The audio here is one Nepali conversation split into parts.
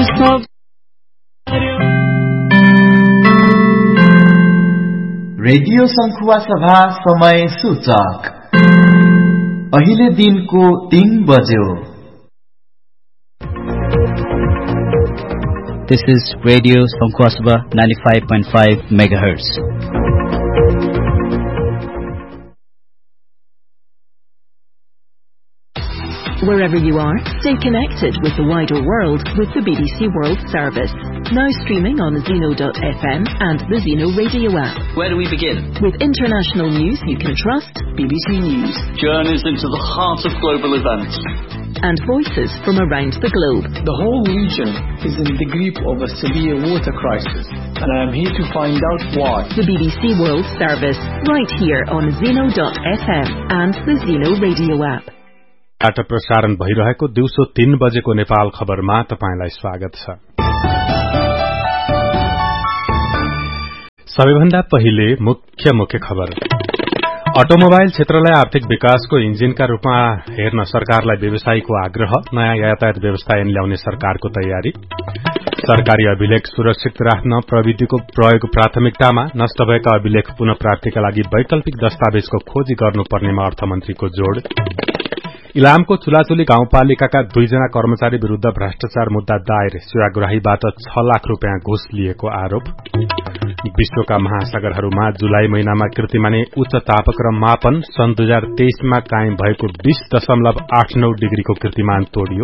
रेडियो संखुवा सभा समय सूचक अहिले दिनको 3 बज्यो। This is Radio Sankhua Sabha 95.5 megahertz. Wherever you are, stay connected with the wider world with the BBC World Service. Now streaming on Zeno.fm and the Zeno radio app. Where do we begin? With international news you can trust, BBC News. Journeys into the heart of global events. And voices from around the globe. The whole region is in the grip of a severe water crisis, and I am here to find out why. The BBC World Service, right here on Zeno.fm and the Zeno radio app. प्रसारण भइरहेको दिउँसो 3 बजेको नेपाल खबरमा तपाईंलाई स्वागत छ। सबैभन्दा पहिले मुख्य खबर। अटोमोबाइल क्षेत्रलाई आर्थिक विकासको इन्जिनका रूपमा हेर्न सरकारलाई व्यवसायीको आग्रह। नयाँ यातायात व्यवस्था ऐन ल्याउने सरकारको तयारी। सरकारी अभिलेख सुरक्षित राख्न प्रविधिको प्रयोग प्राथमिकतामा। नष्ट भएका अभिलेख पुनः प्राप्तिका लागि वैकल्पिक दस्तावेजको खोजी गर्नुपर्नेमा अर्थमन्त्रीको जोड़। इलामको चुलाचुली गाउँपालिकाका 2 जना कर्मचारी विरूद्ध भ्रष्टाचार मुद्दा दायर। सेवाग्राहीबाट 6 लाख रुपियाँ घुस लिएको आरोप। विश्वका महासागरहरूमा जुलाई महिनामा कीर्तिमाने उच्च तापक्रम मापन। सन् 2023 मा कायम भएको 20.89 डिग्रीको कीर्तिमान तोडियो।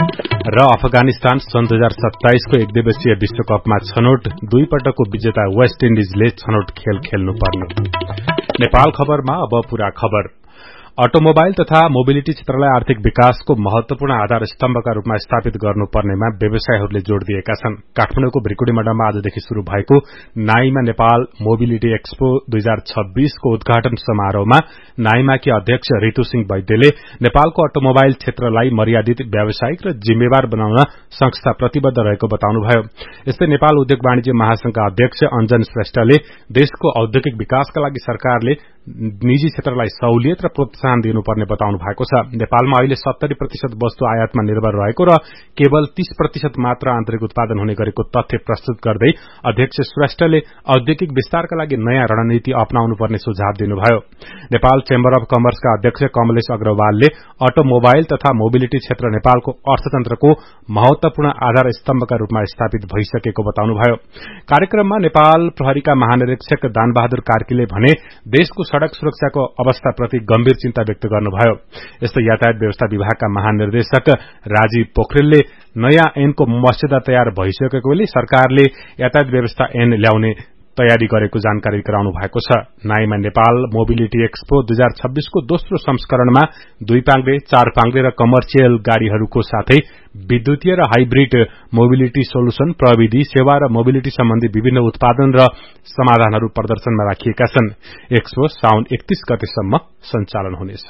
र अफगानिस्तान सन् 2027 को एकदिवसीय विश्वकपमा छनौट। 2 पटकको विजेता वेस्ट इन्डिजले छनौट खेल खेल्नुपर्ने। नेपाल खबरमा अब पूरा खबर। अटोमोबाइल तथा मोबिलिटी क्षेत्रलाई आर्थिक विकासको महत्वपूर्ण आधार स्तम्भका रूपमा स्थापित गर्नुपर्नेमा व्यवसायीहरूले जोड़ दिएका छन्। काठमाडौँको भ्रिकुडीमण्डलमा आजदेखि शुरू भएको नाइमा नेपाल मोबिलिटी एक्सपो 2026 को उद्घाटन समारोहमा नाइमाकी अध्यक्ष ऋतु सिंह वैद्यले नेपालको अटोमोबाइल क्षेत्रलाई मर्यादित व्यावसायिक र जिम्मेवार बनाउन संस्था प्रतिबद्ध रहेको बताउनुभयो। यस्तै नेपाल उद्योग वाणिज्य महासंघका अध्यक्ष अञ्जन श्रेष्ठले देशको औद्योगिक विकासका लागि सरकारले निजी क्षेत्रलाई सहुलियत र प्रोत्साहन दिनुपर्ने बताउनु भएको छ। नेपालमा अहिले 70% वस्तु आयातमा निर्भर रहेको र केवल 30% मात्र आन्तरिक उत्पादन हुने गरेको तथ्य प्रस्तुत गर्दै अध्यक्ष श्रेष्ठले औद्योगिक विस्तारका लागि नयाँ रणनीति अपनाउनुपर्ने सुझाव दिनुभयो। नेपाल चेम्बर अफ कमर्सका अध्यक्ष कमलेश अग्रवालले अटोमोबाइल तथा मोबिलिटी क्षेत्र नेपालको अर्थतन्त्रको महत्वपूर्ण आधार स्तम्भका रूपमा स्थापित भइसकेको बताउनुभयो। कार्यक्रममा नेपाल प्रहरीका महानिरीक्षक दानबहादुर कार्कीले भने देशको सड़क सुरक्षाको अवस्थाप्रति गम्भीर चिन्ता व्यक्त गर्नुभयो। यस्तै यातायात व्यवस्था विभागका महानिर्देशक राजीव पोखरेलले नयाँ ऐनको मस्यौदा तयार भइसकेकोले सरकारले यातायात व्यवस्था ऐन ल्याउने तयारी गरेको जानकारी गराउनु भएको छ। नाइमा नेपाल मोबिलिटी एक्सपो 2026 को दोस्रो संस्करणमा 2 पाङ्ग्रे, 4 पाङ्ग्रे र कमर्सियल गाड़ीहरूको साथै विद्युतीय र हाइब्रिड मोबिलिटी सोलुसन, प्रविधि, सेवा र मोबिलिटी सम्बन्धी विभिन्न उत्पादन र समाधानहरू प्रदर्शनमा राखिएका छन्। एक्सपो साउन 31 गतेसम्म सञ्चालन हुनेछ।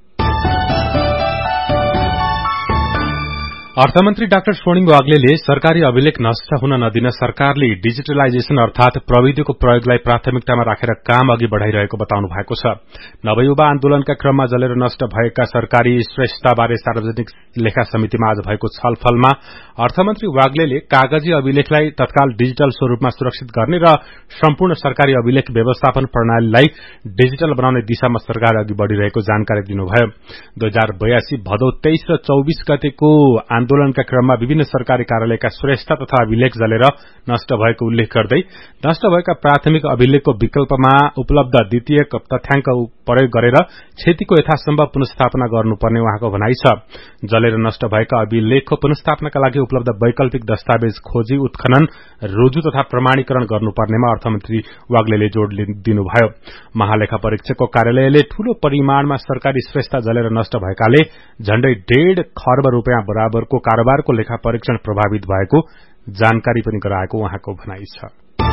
अर्थमन्त्री डाक्टर स्वर्णिम वाग्लेले सरकारी अभिलेख नष्ट हुन नदिन सरकारले डिजिटलाइजेशन अर्थात प्रविधिको प्रयोगलाई प्राथमिकतामा राखेर काम अघि बढ़ाइरहेको बताउनु भएको छ। नवयुवा आन्दोलनका क्रममा जलेर नष्ट भएका सरकारी श्रेष्ठताबारे सार्वजनिक लेखा समितिमा आज भएको छलफलमा अर्थमन्त्री वाग्लेले कागजी अभिलेखलाई तत्काल डिजिटल स्वरूपमा सुरक्षित गर्ने र सम्पूर्ण सरकारी अभिलेख व्यवस्थापन प्रणालीलाई डिजिटल बनाउने दिशामा सरकार अघि बढ़िरहेको जानकारी दिनुभयो। 2082 भदौ 23 र 24 गतेको आन्दोलनका क्रममा विभिन्न सरकारी कार्यालयका श्रेष्ठ तथा अभिलेख जलेर नष्ट भएको उल्लेख गर्दै नष्ट भएका प्राथमिक अभिलेखको विकल्पमा उपलब्ध द्वितीय तथ्याङ्क प्रयोग गरेर क्षतिको यथासम्भव पुनर्स्थापना गर्नुपर्ने उहाँको भनाइ छ। जलेर नष्ट भएका अभिलेखको पुनर्स्थापनाका लागि उपलब्ध वैकल्पिक दस्तावेज खोजी, उत्खनन, रुजु तथा प्रमाणीकरण गर्नुपर्नेमा अर्थमन्त्री वाग्लेले जोड़ दिनुभयो। महालेखा परीक्षकको कार्यालयले ठूलो परिमाणमा सरकारी श्रेष्ठ जलेर नष्ट भएकाले झण्डै 1.5 खर्ब रूपियाँ बराबरको कारोबारको लेखा परीक्षण प्रभावित भएको जानकारी पनि गराएको उहाँको भनाइ छ।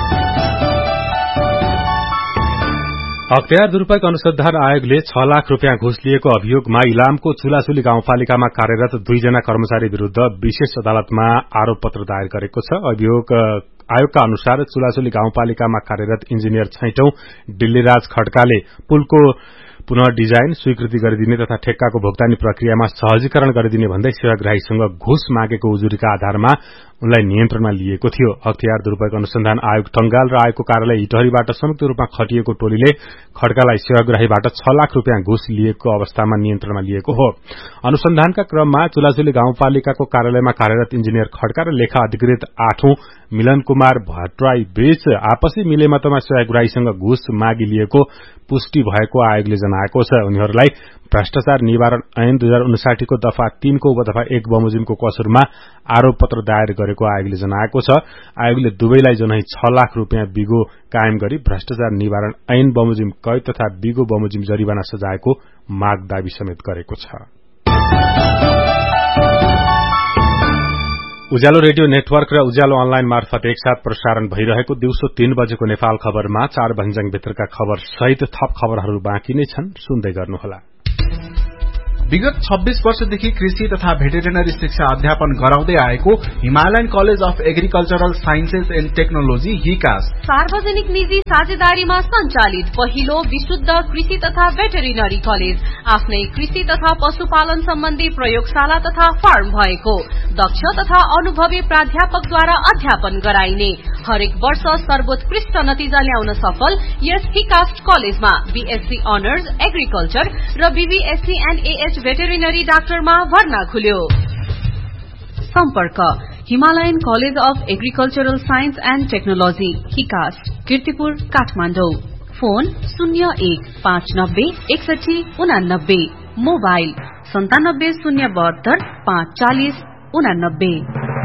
अख्तियार दुरूपयोग अनुसन्धान आयोगले 6 लाख रुपियाँ घुस लिएको अभियोगमा इलामको चुलाचुली गाउँपालिकामा कार्यरत 2 जना कर्मचारी विरूद्ध विशेष अदालतमा आरोप पत्र दायर गरेको छ। आयोगका अनुसार चुलाचुली गाउँपालिकामा कार्यरत इन्जिनियर छैटौं दिल्लीराज खड्काले पुलको पुनः डिजाइन स्वीकृति गरिदिने तथा ठेक्काको भुक्तानी प्रक्रियामा सहजीकरण गरिदिने भन्दै सेवाग्राहीसँग घुस मागेको उजुरीका आधारमा उनलाई नियन्त्रणमा लिएको थियो। हतियार दुरूपयोग अनुसन्धान आयोग टंगाल र आयोगको कार्यालय इटहरीबाट संयुक्त रूपमा खटिएको टोलीले खड्कालाई सेवाग्राहीबाट 6 लाख रुपियाँ घुस लिएको अवस्थामा नियन्त्रणमा लिएको हो। अनुसन्धानका क्रममा चुलाचुली गाउँपालिकाको कार्यालयमा कार्यरत इन्जिनियर खड्का र लेखा अधिकृत 8औं मिलन कुमार भट्टराई बीच आपसी मिलेमतमा सेवाग्राहीसँग घुस मागी लिएको पुष्टि भएको आयोगले जनाएको छ। उनीहरूलाई भ्रष्टाचार निवारण ऐन 2059 को दफा 3 को उपदफा 1 बमोजिमको कसुरमा आरोप पत्र दायर गरेको आयोगले जनाएको छ। आयोगले दुवैलाई जनै 6 लाख रुपियाँ बिगो कायम गरी भ्रष्टाचार निवारण ऐन बमोजिम कैद तथा बिगो बमोजिम जरिवाना सजायको माग दावी समेत गरेको छ। उज्यालो रेडियो नेटवर्क र उज्यालो अनलाइन मार्फत एकसाथ प्रसारण भइरहेको दिउँसो 3 बजेको नेपाल खबरमा 4 भन्ज्याङ भित्रका खबर सहित थप खबरहरू बाँकी नै छन्, सुन्दै गर्नुहोला। विगत 26 वर्षदेखि कृषि तथा भेटेरिनरी शिक्षा अध्यापन गराउँदै आएको Himalayan college of agricultural sciences and technology हिकास सार्वजनिक निजी साझेदारीमा सञ्चालित पहिलो विशुद्ध कृषि तथा भेटेरिनरी कलेज, आफ्नै कृषि तथा पशुपालन सम्बन्धी प्रयोगशाला तथा फार्म भएको, दक्ष तथा अनुभवी प्राध्यापकद्वारा अध्यापन गराइने, हरेक वर्ष सर्वोत्कृष्ट नतिजा ल्याउन सफल यस हिकास कलेजमा बीएससी अनर्स एग्रिकल्चर र बीबीएससी एन्ड एएच भेटेरिनरी डाक्टरमा भर्ना खुल्यो। सम्पर्क Himalayan college of agricultural science and technology हिकास, Kirtipur, Kathmandu. Phone 01596189, mobile 9702 540 89।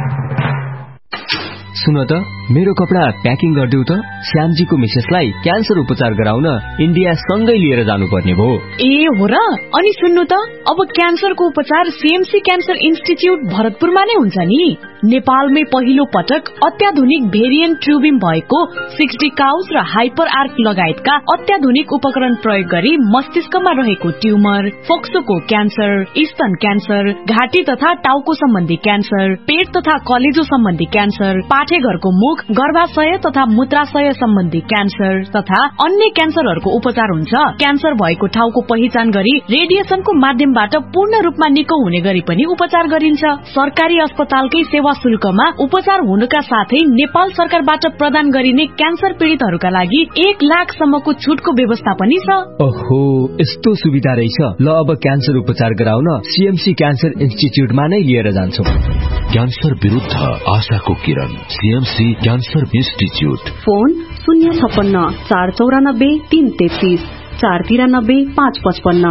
सुन त, मेरो कपडा प्याकिङ गरिदेऊ त। श्यामजीको मिसेसलाई क्यान्सर उपचार गराउन इन्डिया सँगै लिएर जानुपर्ने भो। ए हो र? अनि सुन्नु त, अब क्यान्सरको उपचार सीएमसी क्यान्सर इन्स्टिच्युट भरतपुरमा नै हुन्छ नि। नेपालमै पहिलो पटक अत्याधुनिक भेरिएन्ट ट्युबिम भएको 60 काउस र हाइपर आर्क लगायतका अत्याधुनिक उपकरण प्रयोग गरी मस्तिष्कमा रहेको ट्युमर, फोक्सोको क्यान्सर, स्तन क्यान्सर, घाँटी तथा टाउको सम्बन्धी क्यान्सर, पेट तथा कलेजो सम्बन्धी क्यान्सर, पाठेघरको मुख, गर्भाशय तथा मूत्राशय सम्बन्धी क्यान्सर तथा अन्य क्यान्सरहरूको उपचार हुन्छ। क्यान्सर भएको ठाउँको पहिचान गरी रेडिएसनको माध्यमबाट पूर्ण रूपमा निको हुने गरी पनि उपचार गरिन्छ। सरकारी अस्पतालकै सेवा शुल्कमा उपचार हुनुका साथै नेपाल सरकारबाट प्रदान गरिने क्यान्सर पीड़ितहरूका लागि 1 लाख सम्मको छुटको व्यवस्था पनि छ। ओहो, यस्तो सुविधा रहेछ। ल, अब क्यान्सर उपचार गराउन सीएमसी क्यान्सर इन्स्टिच्युटमा नै लिएर जान्छौं। क्यान्सर विरुद्ध आशाको किरण, सीएमसी क्यान्सर इन्स्टिच्युट। फोन 056 494 333 493 555।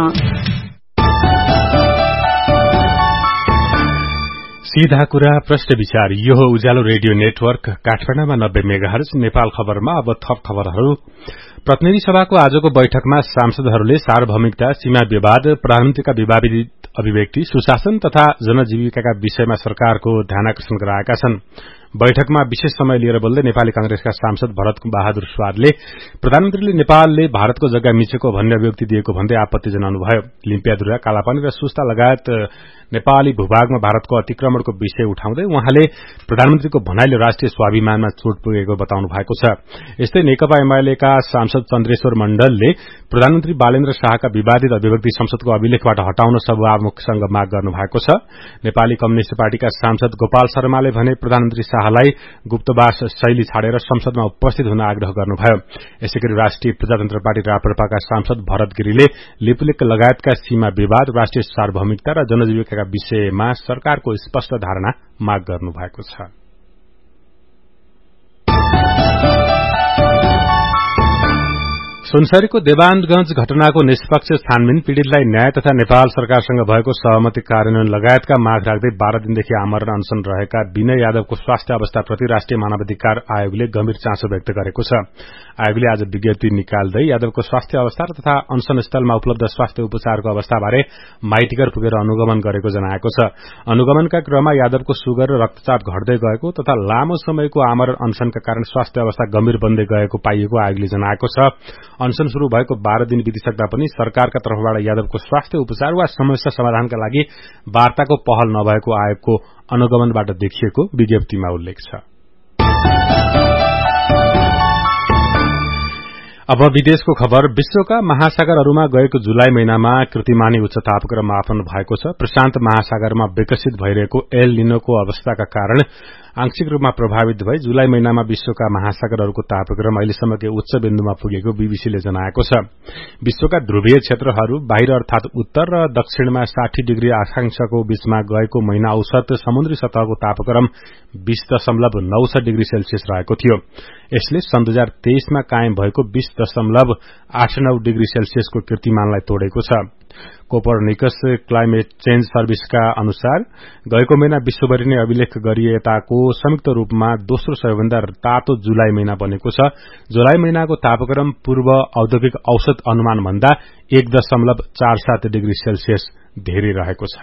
सीधा कुरा प्रश्न विचार। यो हो उज्यालो रेडियो नेटवर्क काठमाडौँमा 90 मेगाहर्ज। नेपाल खबरमा अब थप खबरहरू। प्रतिनिधि सभाको आजको बैठकमा सांसदहरूले सार्वभौमिकता, सीमा विवाद, प्रधानमन्त्रीका विवादित अभिव्यक्ति, सुशासन तथा जनजीविकाका विषयमा सरकारको ध्यानाकर्षण गराएका छन्। बैठकमा विशेष समय लिएर बोल्दै नेपाली कांग्रेसका सांसद भरत बहादुर स्वादले प्रधानमन्त्रीले नेपालले भारतको जग्गा मिचेको भन्ने अभिव्यक्ति दिएको भन्दै आपत्ति जनाउनुभयो। लिम्पियाधुरा, कालापानी र सुस्ता लगायत नेपाली भूभागमा भारतको अतिक्रमणको विषय उठाउँदै उहाँले प्रधानमन्त्रीको भनाइले राष्ट्रिय स्वाभिमानमा चोट पुगेको बताउनु भएको छ। यस्तै नेकपा एमालेका सांसद चन्द्रेश्वर मण्डलले प्रधानमन्त्री बालेन्द्र शाहका विवादित अभिव्यक्ति संसदको अभिलेखबाट हटाउन सभामुखसँग माग गर्नु भएको छ। नेपाली कम्युनिष्ट पार्टीका सांसद गोपाल शर्माले भने प्रधानमन्त्री शाहलाई गुप्तवास शैली छाडेर संसदमा उपस्थित हुन आग्रह गर्नुभयो। यसैगरी राष्ट्रिय प्रजातन्त्र पार्टी राप्रपाका सांसद भरत गिरीले लिपुलेक लगायतका सीमा विवाद, राष्ट्रिय सार्वभौमिकता र जनजीविकाका विषयमा सरकारको स्पष्ट धारणा माग गर्नु भएको छ। सुनसरीको देवानगंज घटनाको निष्पक्ष छानबिन, पीड़ितलाई न्याय तथा नेपाल सरकारसँग भएको सहमति कार्यान्वयन लगायतका माग राख्दै 12 दिनदेखि आमरण अनशन रहेका विनय यादवको स्वास्थ्य अवस्थाप्रति राष्ट्रिय मानवाधिकार आयोगले गम्भीर चासो व्यक्त गरेको छ। आयोगले आज विज्ञप्ति निकाल्दै यादवको स्वास्थ्य अवस्था तथा अनशन स्थलमा उपलब्ध स्वास्थ्य उपचारको अवस्थाबारे माइतीघर पुगेर अनुगमन गरेको जनाएको छ। अनुगमनका क्रममा यादवको सुगर र रक्तचाप घट्दै गएको तथा लामो समयको आमरण अनशनका कारण स्वास्थ्य अवस्था गम्भीर बन्दै गएको पाइएको आयोगले जनाएको छ। अनशन शुरू भएको 12 दिन बितिसक्दा पनि सरकारका तर्फबाट यादवको स्वास्थ्य उपचार वा समस्या समाधानका लागि वार्ताको पहल नभएको आयोगको अनुगमनबाट देखिएको विज्ञप्तिमा उल्लेख छ। अब विदेशको खबर। विश्वका महासागरहरूमा गएको जुलाई महिनामा कीर्तिमानी उच्च तापक्रम मापन भएको छ। प्रशान्त महासागरमा विकसित भइरहेको एल निनोको अवस्थाका कारण आंशिक रूपमा प्रभावित भई जुलाई महिनामा विश्वका महासागरहरूको तापक्रम अहिलेसम्मकै उच्च बिन्दुमा पुगेको बीबीसीले जनाएको छ। विश्वका ध्रुवीय क्षेत्रहरू बाहिर अर्थात उत्तर र दक्षिणमा 60 डिग्री अक्षांशको बीचमा गएको महिना औसत समुद्री सतहको तापक्रम 20.96 डिग्री सेल्सियस रहेको थियो। यसले सन् 2023 मा कायम भएको 20.89 डिग्री सेल्सियसको कीर्तिमानलाई तोडेको छ। कोपरनिकस क्लाइमेट चेन्ज सर्भिसका अनुसार गएको महिना विश्वभरि नै अभिलेख गरिएताको संयुक्त रूपमा दोस्रो सबैभन्दा तातो जुलाई महिना बनेको छ। जुलाई महिनाको तापक्रम पूर्व औद्योगिक औसत अनुमान भन्दा 1.47 डिग्री सेल्सियस धेरै रहेको छ।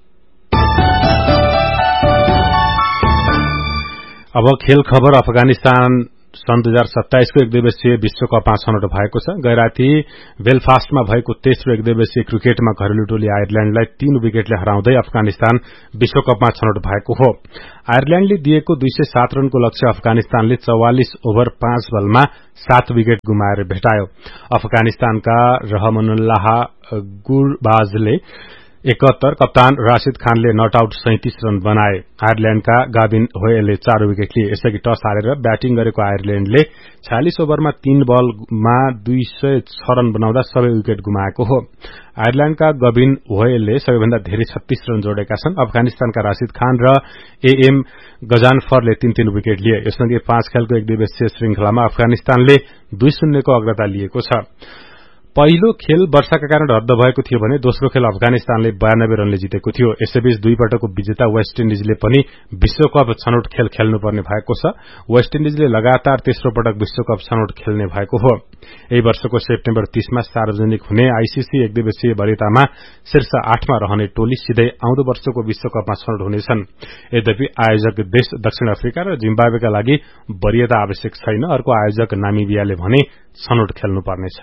अब खेल खबर। अफगानिस्तान सन् 2027 को एकदिवसीय विश्वकपमा छनौट भएको छ। गैराती बेलफास्टमा भएको तेस्रो एकदिवसीय क्रिकेटमा घरेलु टोली आयरल्याण्डलाई 3 विकेटले हराउँदै अफगानिस्तान विश्वकपमा छनौट भएको हो। आयरल्याण्डले दिएको 207 रनको लक्ष्य अफगानिस्तानले 44 ओभर 5 बलमा 7 विकेट गुमाएर भेटायो। अफगानिस्तानका रहमनुल्लाह गुरबाजले 71, कप्तान राशिद खानले नट आउट 37 रन बनाए। आयरल्याण्डका गाविन होयलले 4 विकेट लिए। यसअघि टस हारेर ब्याटिङ गरेको आयरल्याण्डले 46 ओभरमा 3 बलमा 206 रन बनाउँदा सबै विकेट गुमाएको हो। आयरल्याण्डका गविन होयलले सबैभन्दा धेरै 36 रन जोडेका छन्। अफगानिस्तानका राशिद खान र एएम गजानफरले 3-3 विकेट लिए। यससँगै 5 खेलको एकदिवसीय श्रृंखलामा अफगानिस्तानले 2-0 को अग्रता लिएको छ। पहिलो खेल वर्षाका कारण रद्द भएको थियो भने दोस्रो खेल अफगानिस्तानले 92 रनले जितेको थियो। यसैबीच दुई पटकको विजेता वेस्ट इन्डिजले पनि विश्वकप छनौट खेल खेल्नुपर्ने भएको छ। वेस्ट इन्डिजले लगातार तेस्रो पटक विश्वकप छनौट खेल्ने भएको हो। यही वर्षको सेप्टेम्बर 30 मा सार्वजनिक हुने आईसीसी एकदिवसीय वरियतामा शीर्ष 8 मा रहने टोली सिधै आउँदो वर्षको विश्वकपमा छनौट हुनेछन्। यद्यपि आयोजक देश दक्षिण अफ्रिका र जिम्बाब्वेका लागि वरियता आवश्यक छैन। अर्को आयोजक नामिबियाले भने छनौट खेल्नुपर्नेछ।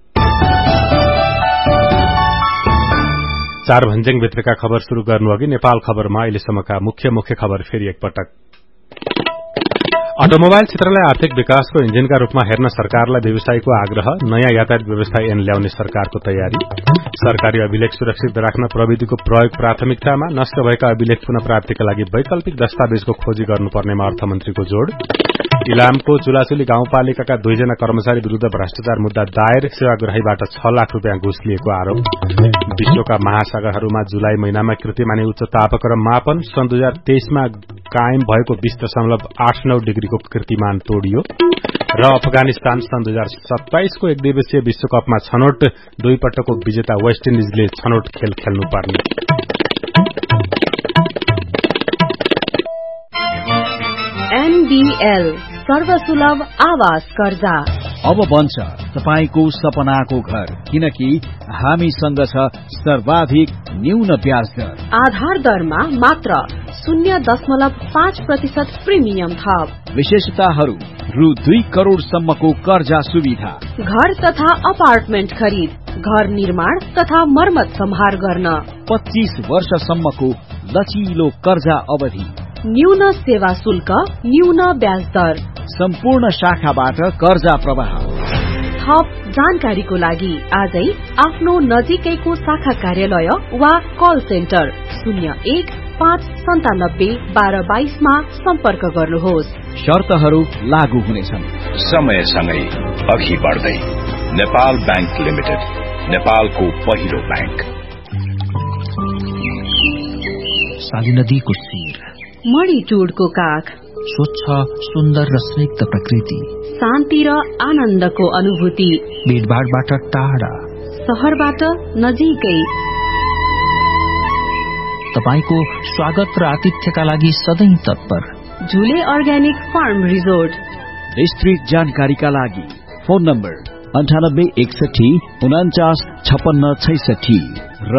4 भन्ज्याङ भित्रका खबर शुरू गर्नु अघि नेपाल खबरमा अहिलेसम्मका मुख्य खबर फेरि एकपटक। अटोमोबाइल क्षेत्रलाई आर्थिक विकासको इन्जिनका रूपमा हेर्न सरकारलाई व्यवसायीको आग्रह। नयाँ यातायात व्यवस्था ऐन ल्याउने सरकारको तयारी। सरकारी अभिलेख सुरक्षित राख्न प्रविधिको प्रयोग प्राथमिकतामा। नष्ट भएका अभिलेख पुनः प्राप्तिका लागि वैकल्पिक दस्तावेजको खोजी गर्नुपर्नेमा अर्थमन्त्रीको जोड़। इलामको चुलाचुली गाउँपालिकाका 2 जना कर्मचारी विरूद्ध भ्रष्टाचार मुद्दा दायर। सेवाग्राहीबाट 6 लाख रुपियाँ घुस लिएको आरोप। विश्वका महासागरहरूमा जुलाई महिनामा कीर्तिमानी उच्च तापक्रम मापन। सन् 2023 मा कायम भएको 20.89 डिग्रीको कीर्तिमान तोडियो। र अफगानिस्तान सन् 2027 को एकदिवसीय विश्वकपमा छनौट। दुई पटकको विजेता वेस्ट इन्डिजले छनौट खेल खेल्नुपर्ने। NBL सर्वसुलभ आवास कर्जा अब बन्छ तपाईको सपनाको घर, किनकि हामीसँग छ सर्वाधिक न्यून ब्याज दर। आधार दरमा मात्र 0.5% प्रिमियम थप। विशेषताहरू रु 2 करोड़ सम्मको कर्जा सुविधा। घर तथा अपार्टमेन्ट खरिद, घर निर्माण तथा मर्मत सम्हार गर्न 25 वर्षसम्मको लचिलो कर्जा अवधि। न्यून सेवा शुल्क, न्यून ब्याज दर। सम्पूर्ण शाखाबाट कर्जा प्रवाह। थप जानकारीको लागि आजै आफ्नो नजिकैको शाखा कार्यालय वा कल सेन्टर 01-597-1222 मा सम्पर्क गर्नुहोस्। शर्तहरू लागू हुनेछन्। समयसँगै अघि बढ्दै नेपाल बैंक लिमिटेड, नेपालको पहिलो बैंक। साली नदीको शिर, मणिटुडको काख, स्वच्छ सुन्दर र स्निग्ध प्रकृति, शान्ति र आनन्दको अनुभूति, भीडभाडबाट टाढा, शहरबाट नजिकै। तपाईको स्वागत र आतिथ्यका लागि सधैं तत्पर झुले अर्ग्यानिक फार्म रिजोर्ट। विस्तृत जानकारीका लागि फोन नम्बर 9861495666 र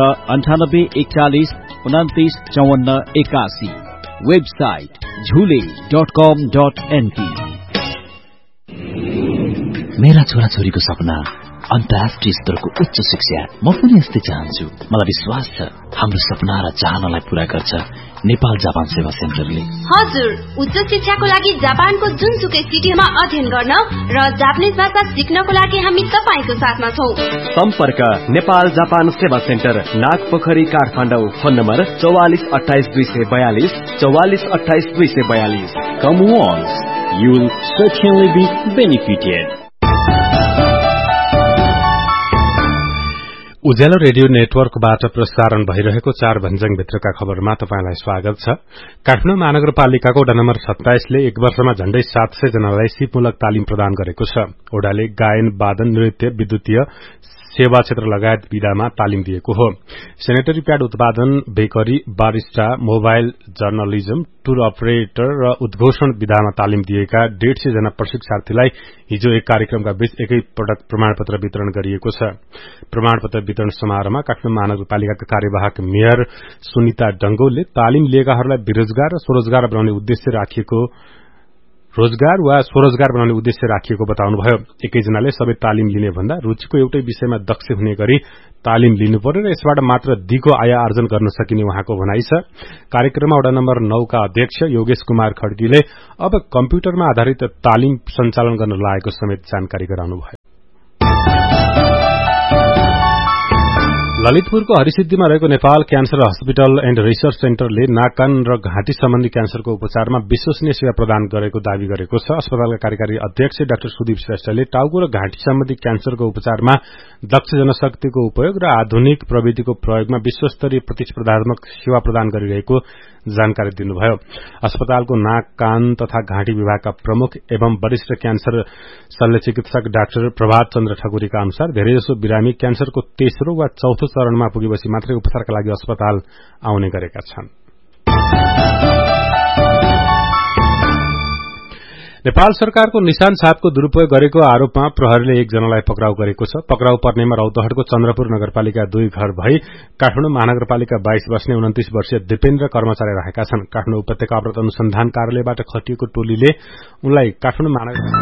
9841295481। वेबसाइट झुले.com.np। मेरा छोराछोरीको सपना अन्तर्राष्ट्रिय स्तरको उच्च शिक्षा म पनि यस्तै चाहन्छु। मलाई विश्वास छ हाम्रो सपना र चाहनालाई पूरा गर्छ नेपाल जापान सेवा सेन्टरले। हजुर, उच्च शिक्षाको लागि जापानको जुनसुकै सिटीमा अध्ययन गर्न र जापानिज भाषा सिक्नको लागि हामी तपाईको साथमा छौं। सम्पर्क नेपाल जापान सेवा centre, Nagpokhari, Kathmandu. Phone number 4428 242 4428 242। Come once, you will certainly be benefited. Ujyaalo radio नेटवर्कबाट प्रसारण भइरहेको 4 भन्ज्याङभित्रका खबरमा तपाईंलाई स्वागत छ। काठमाडौँ महानगरपालिकाको वडा नम्बर 27 ले 1 वर्षमा झण्डै 700 जनालाई सिपमूलक तालिम प्रदान गरेको छ। वडाले गायन, वादन, नृत्य, विद्युतीय सेवा क्षेत्र लगायत विधामा तालिम दिएको हो। सेनेटरी प्याड उत्पादन, bakery, barista, mobile journalism, tour operator र उद्घोषण विधामा तालिम दिएका 150 जना प्रशिक्षार्थीलाई हिजो एक कार्यक्रमका बीच एकै पटक प्रमाणपत्र वितरण गरिएको छ। प्रमाणपत्र वितरण समारोहमा काठमाडौँ महानगरपालिकाका कार्यवाहक मेयर सुनिता डंगोलले तालिम लिएकाहरूलाई बेरोजगार र स्वरोजगार बनाउने उद्देश्य राखिएको बताउनुभयो। एकैजनाले सबै तालिम लिने भन्दा रुचिको एउटै विषयमा दक्ष हुने गरी तालिम लिनुपर्यो र यसबाट मात्र दिगो आय आर्जन गर्न सकिने उहाँको भनाइ छ। कार्यक्रममा वडा नम्बर 9 का अध्यक्ष योगेश कुमार खड्गीले अब कम्प्युटरमा आधारित तालिम सञ्चालन गर्न लागेको समेत जानकारी गराउनुभयो। ललितपुरको हरिसिद्धिमा रहेको Nepal cancer hospital and research सेन्टरले नाक, कान र घाँटी सम्बन्धी क्यान्सरको उपचारमा विश्वसनीय सेवा प्रदान गरेको दावी गरेको छ। अस्पतालका कार्यकारी अध्यक्ष डाक्टर सुदीप श्रेष्ठले टाउको र घाँटी सम्बन्धी क्यान्सरको उपचारमा दक्ष जनशक्तिको उपयोग र आधुनिक प्रविधिको प्रयोगमा विश्वस्तरीय प्रतिस्पर्धात्मक सेवा प्रदान गरिरहेको जानकारी दिनुभयो। अस्पतालको नाक, कान तथा घाँटी विभागका प्रमुख एवं वरिष्ठ क्यान्सर शल्य चिकित्सक डाक्टर प्रभात चन्द्र ठकुरीका अनुसार धेरैजसो बिरामी क्यान्सरको तेस्रो वा चौथो चरणमा पुगेपछि मात्रै उपचारका लागि अस्पताल आउने गरेका छन्। नेपाल सरकारको निशान छापको दुरूपयोग गरेको आरोपमा प्रहरीले 1 जनालाई पक्राउ गरेको छ। पक्राउ पर्नेमा रौतहटको चन्द्रपुर नगरपालिका 2 घर भई काठमाडौँ महानगरपालिका 22 बस्ने 29 वर्षीय दिपेन्द्र कर्मचारी रहेका छन्। काठमाडौँ उपत्यका अपराध अनुसन्धान कार्यालयबाट खटिएको टोलीले उनलाई काठमाडौँ महानगर